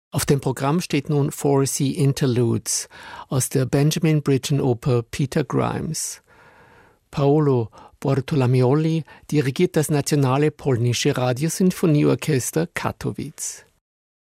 Auf dem Programm steht nun Four Sea Interludes aus der Benjamin Britten Oper Peter Grimes. Paolo Bortolamioli dirigiert das Nationale Polnische Radiosinfonieorchester Katowice.